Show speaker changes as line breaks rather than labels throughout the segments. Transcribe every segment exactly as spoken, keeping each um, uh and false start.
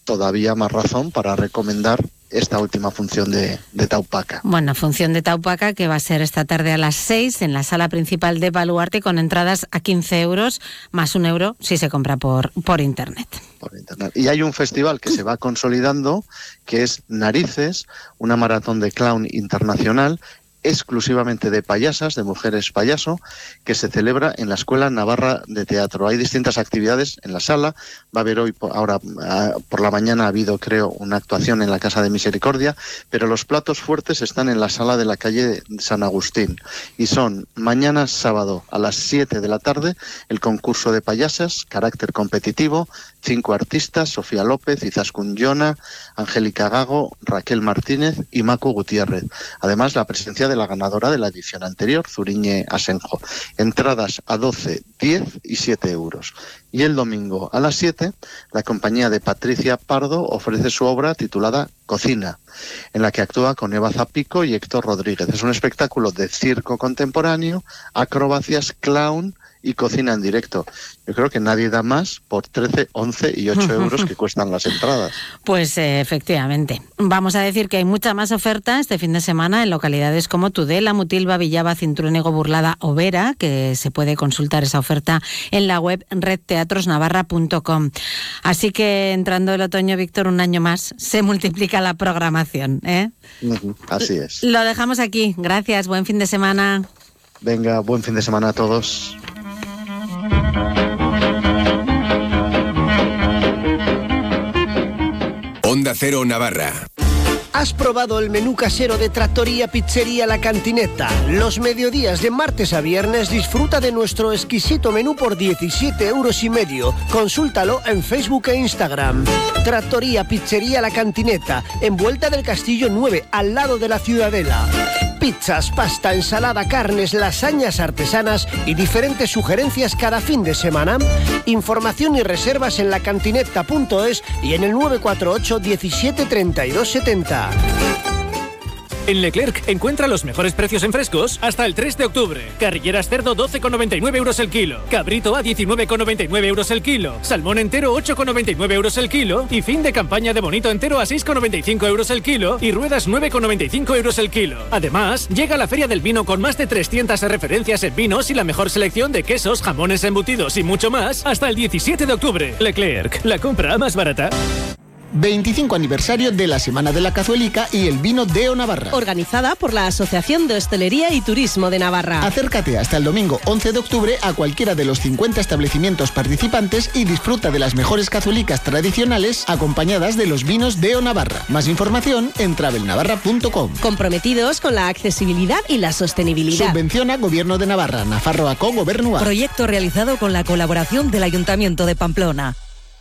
todavía más razón para recomendar esta última función de, de Taupaca.
Bueno, función de Taupaca que va a ser esta tarde a las seis en la sala principal de Baluarte, con entradas a quince euros, más un euro si se compra por, por internet.
Por internet. Y hay un festival que se va consolidando, que es Narices, una maratón de clown internacional, exclusivamente de payasas, de mujeres payaso, que se celebra en la Escuela Navarra de Teatro. Hay distintas actividades en la sala. Va a haber hoy, ahora por la mañana ha habido, creo, una actuación en la Casa de Misericordia, pero los platos fuertes están en la sala de la calle San Agustín. Y son mañana sábado a las siete de la tarde el concurso de payasas, carácter competitivo, cinco artistas, Sofía López, Izaskun Jona, Angélica Gago, Raquel Martínez y Macu Gutiérrez. Además, la presencia de la ganadora de la edición anterior, Zuriñe Asenjo. Entradas a doce, diez y siete euros. Y el domingo a las siete, la compañía de Patricia Pardo ofrece su obra titulada Cocina, en la que actúa con Eva Zapico y Héctor Rodríguez. Es un espectáculo de circo contemporáneo, acrobacias, clown y cocina en directo. Yo creo que nadie da más por trece, once y ocho euros que cuestan las entradas.
Pues eh, efectivamente. Vamos a decir que hay mucha más oferta este fin de semana en localidades como Tudela, Mutilva, Villava, Cintruénigo, Burlada o Vera, que se puede consultar esa oferta en la web red teatros navarra punto com. Así que entrando el otoño, Víctor, un año más, se multiplica la programación, ¿eh?
Uh-huh, así es.
Lo dejamos aquí. Gracias, buen fin de semana.
Venga, buen fin de semana a todos.
Onda Cero Navarra.
¿Has probado el menú casero de Trattoria Pizzería La Cantineta? Los mediodías de martes a viernes disfruta de nuestro exquisito menú por diecisiete euros y medio. Consúltalo en Facebook e Instagram. Trattoria Pizzería La Cantineta, en Vuelta del Castillo nueve, al lado de la Ciudadela. Pizzas, pasta, ensalada, carnes, lasañas artesanas y diferentes sugerencias cada fin de semana. Información y reservas en lacantineta punto es y en el nueve cuatro ocho diecisiete treinta y dos setenta.
En Leclerc encuentra los mejores precios en frescos hasta el tres de octubre. Carrilleras cerdo doce con noventa y nueve euros el kilo. Cabrito a diecinueve con noventa y nueve euros el kilo. Salmón entero ocho con noventa y nueve euros el kilo. Y fin de campaña de bonito entero a seis con noventa y cinco euros el kilo. Y ruedas nueve con noventa y cinco euros el kilo. Además, llega la Feria del Vino con más de trescientas referencias en vinos y la mejor selección de quesos, jamones, embutidos y mucho más hasta el diecisiete de octubre. Leclerc, la compra más barata.
veinticinco aniversario de la Semana de la Cazuelica y el Vino Deo Navarra.
Organizada por la Asociación de Hostelería y Turismo de Navarra.
Acércate hasta el domingo once de octubre a cualquiera de los cincuenta establecimientos participantes y disfruta de las mejores cazuelicas tradicionales acompañadas de los vinos Deo Navarra. Más información en travel navarra punto com.
Comprometidos con la accesibilidad y la sostenibilidad.
Subvenciona Gobierno de Navarra, Nafarroaco Gobernua.
Proyecto realizado con la colaboración del Ayuntamiento de Pamplona.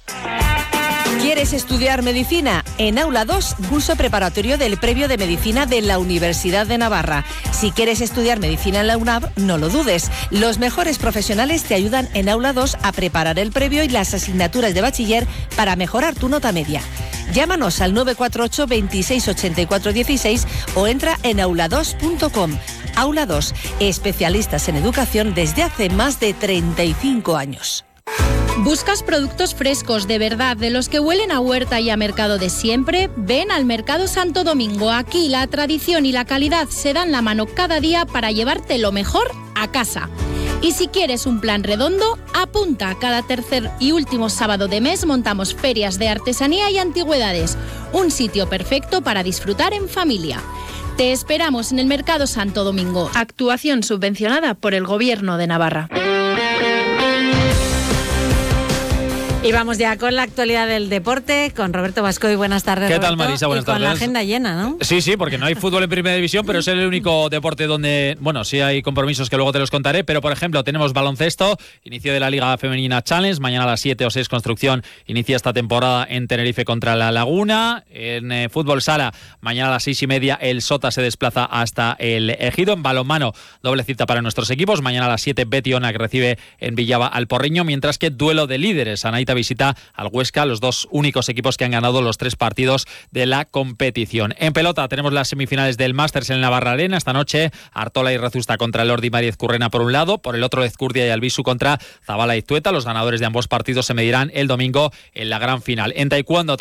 ¿Quieres estudiar medicina? En Aula dos, curso preparatorio del previo de medicina de la Universidad de Navarra. Si quieres estudiar medicina en la U N A V, no lo dudes. Los mejores profesionales te ayudan en Aula dos a preparar el previo y las asignaturas de bachiller para mejorar tu nota media. Llámanos al nueve cuatro ocho veintiséis ochenta y cuatro dieciséis o entra en aula dos punto com. Aula dos, especialistas en educación desde hace más de treinta y cinco años.
¿Buscas productos frescos de verdad, de los que huelen a huerta y a mercado de siempre? Ven al Mercado Santo Domingo. Aquí la tradición y la calidad se dan la mano cada día para llevarte lo mejor a casa. Y si quieres un plan redondo, apunta. Cada tercer y último sábado de mes montamos ferias de artesanía y antigüedades. Un sitio perfecto para disfrutar en familia. Te esperamos en el Mercado Santo Domingo. Actuación subvencionada por el Gobierno de Navarra.
Y vamos ya con la actualidad del deporte, con Roberto Bascoy. Buenas tardes,
¿Qué
Roberto?
tal, Marisa? Buenas
y con
tardes.
la agenda llena, ¿no?
Sí, sí, porque no hay fútbol en Primera División, pero es el único deporte donde, bueno, sí hay compromisos que luego te los contaré, pero por ejemplo tenemos baloncesto, inicio de la Liga Femenina Challenge, mañana a las siete o seis Construcción inicia esta temporada en Tenerife contra La Laguna. En eh, fútbol sala, mañana a las seis y media el Sota se desplaza hasta el Ejido. En balonmano, doble cita para nuestros equipos, mañana a las siete Betis Ona que recibe en Villava al Porriño, mientras que duelo de líderes, Anaita visita al Huesca, los dos únicos equipos que han ganado los tres partidos de la competición. En pelota tenemos las semifinales del Masters en Navarra Arena. Esta noche Artola y Rezusta contra Lordi Mariez Currena por un lado, por el otro Ezcurdia y Albisu contra Zabala y Zueta. Los ganadores de ambos partidos se medirán el domingo en la gran final. En taekwondo